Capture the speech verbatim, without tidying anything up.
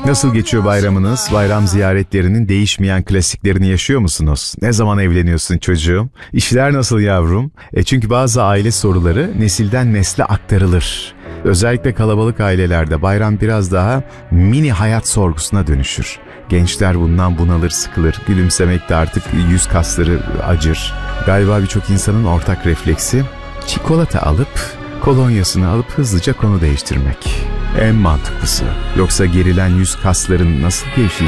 Nasıl geçiyor bayramınız? Bayram ziyaretlerinin değişmeyen klasiklerini yaşıyor musunuz? Ne zaman evleniyorsun çocuğum? İşler nasıl yavrum? E çünkü bazı aile soruları nesilden nesle aktarılır. Özellikle kalabalık ailelerde bayram biraz daha mini hayat sorgusuna dönüşür. Gençler bundan bunalır, sıkılır. Gülümsemek de artık yüz kasları acır. Galiba birçok insanın ortak refleksi çikolata alıp kolonyasını alıp hızlıca konu değiştirmek. En mantıklısı. Yoksa gerilen yüz kasların nasıl gevşeyecek?